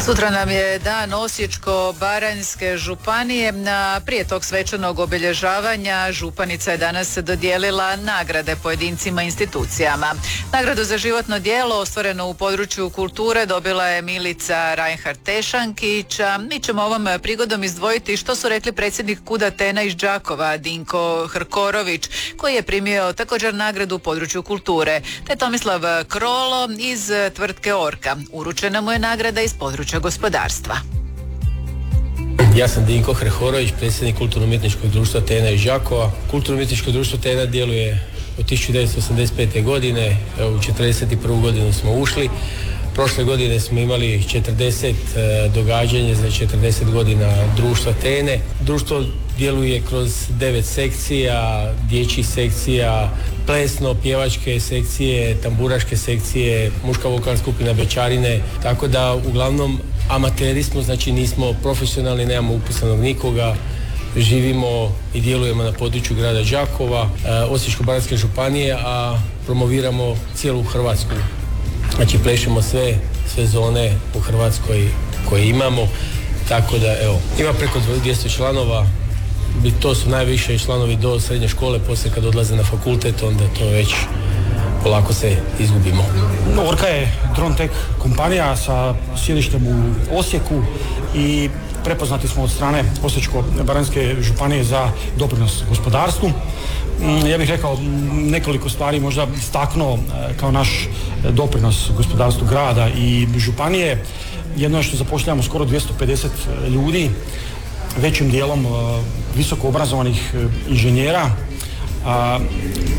Sutra nam je dan Osječko-baranjske županije. Prije tog svečanog obilježavanja županica je danas dodijelila nagrade pojedincima i institucijama. Nagradu za životno djelo ostvareno u području kulture dobila je Milica Reinhardt-Tešankić. Mi ćemo ovom prigodom izdvojiti što su rekli predsjednik KUD-a Tena iz Đakova, Dinko Hrkorović, koji je primio također nagradu u području kulture, te Tomislav Krolo iz tvrtke Orka. Uručena mu je nagrada iz područja gospodarstva. Ja sam Dinko Hrkorović, predsjednik Kulturno-umjetničkog društva Tena iz Đakova. Kulturno-umjetničko društvo Tena djeluje od 1985. godine, u 41. godinu smo ušli. Prošle godine smo imali 40 događanja za 40 godina društva Tene. Društvo djeluje kroz 9 sekcija, dječjih sekcija, plesno, pjevačke sekcije, tamburaške sekcije, muška vokalna skupina Bećarine, tako da uglavnom amateri smo, znači nismo profesionalni, nemamo upisanog nikoga, živimo i djelujemo na području grada Đakova, Osječko-baranjske županije, a promoviramo cijelu Hrvatsku. Znači plešemo sve zone u Hrvatskoj koje imamo, tako da evo, ima preko 200 članova, to su najviše članovi do srednje škole, poslije kad odlaze na fakultet, onda to već polako se izgubimo. Orka je drone tech kompanija sa sjedištem u Osijeku i prepoznati smo od strane Osječko-baranjske županije za doprinos gospodarstvu. Ja bih rekao nekoliko stvari, možda istaknuo kao naš doprinos gospodarstvu grada i županije. Jedno je što zapošljavamo skoro 250 ljudi, većim dijelom visoko obrazovanih inženjera.